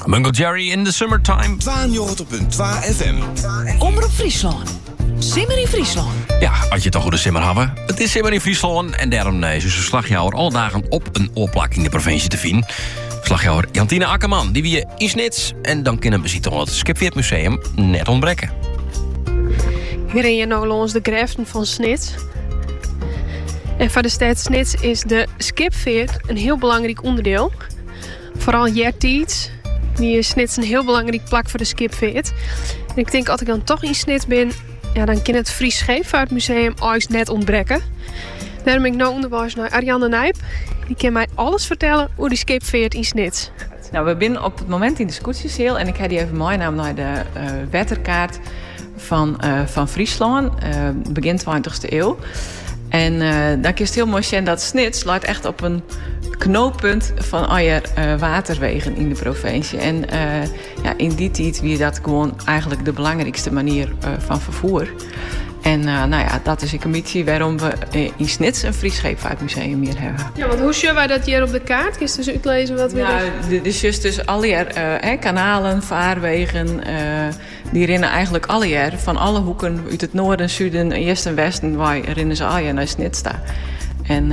Mungo Jerry in the summertime. 92.2 FM. Omroep Friesland. Simmer in Friesland. Ja, had je toch goed een simmer hebben. Het is simmer in Friesland en daarom is dus een slagjouwer alle dagen op een oorplak in de provincie te vinden. Slagjouwer Jantine Akkerman, die wie in Snits. En dan kunnen we zien toch het Skipveertmuseum net ontbreken. Hier in je nou langs de graften van Snits. En voor de stad Snits is de skipveert een heel belangrijk onderdeel. Vooral Jertiets. Die is Snits een heel belangrijk plak voor de skipveert. En ik denk als ik dan toch in Snits ben, ja, dan kan het Fries Scheepvaartmuseum ooit net ontbreken. Daarom ben ik nou onderwijs naar Ariane Nijp. Die kan mij alles vertellen over die skipveert in Snits. Nou, we zijn op het moment in de scootjeseel en ik heb die even mooi naar de wetterkaart van Friesland, begin 20e eeuw. En dan kun je het heel mooi zien dat Snits laat echt op een knooppunt van alle waterwegen in de provincie. En in die tijd wie dat gewoon eigenlijk de belangrijkste manier van vervoer. En dat is een beetje waarom we in Snits een Fries Scheepvaartmuseum hier hebben. Ja, want hoe zien wij dat hier op de kaart? Kun je dus uitlezen wat we dus juist dus alle kanalen, vaarwegen, die rennen eigenlijk alle jaar van alle hoeken uit het noorden, zuiden, eerst en westen, waar rennen ze al naar Snits staan. En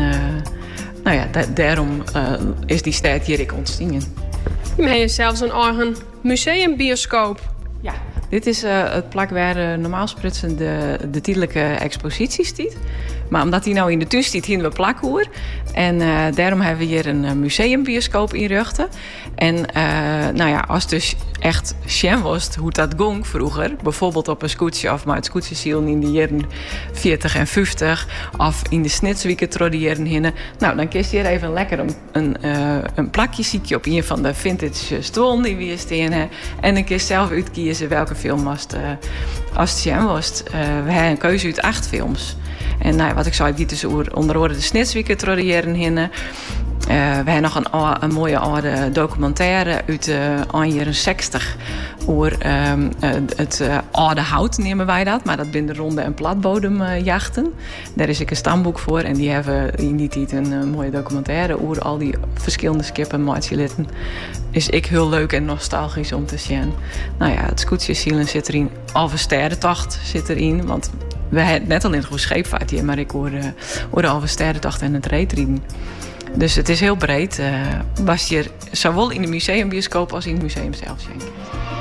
daarom is die stad hier ik ontstaan. Je hebt zelfs een eigen museumbioscoop. Ja, dit is het plak waar normaal sprutsen de tijdelijke expositie stiet. Maar omdat die nou in de tuin stiet, hier we plakhoer. En daarom hebben we hier een museumbioscoop inrichten. En als dus echt sjen was hoe dat ging vroeger, bijvoorbeeld op een scootje of maar het scootjesiel in de jaren 40 en 50 of in de Snitswieken trodiëren hinnen. Nou, dan kies je hier even lekker een plakje ziekje op een van de vintage stoelen die we hier staan. En dan kies zelf uitkiezen welke film als het sjen was. We hebben een keuze uit 8 films. En wat ik zei, die dus onder andere de Snitswieken trodiëren hinnen. We hebben nog een mooie oude documentaire uit de jaren 60 over het oude hout, nemen wij dat. Maar dat zijn de ronde- en platbodemjachten. Daar is ik een stamboek voor en die hebben in die tijd een mooie documentaire over al die verschillende skippen maatjelitten. Is ik heel leuk en nostalgisch om te zien. Het scootjesielen zit erin, Alversterrentocht zit erin, want we hebben net al in de scheepvaart hier, maar ik hoor de Alversterrentocht en het reetrieden. Dus het is heel breed. Was je zowel in de museumbioscoop als in het museum zelf.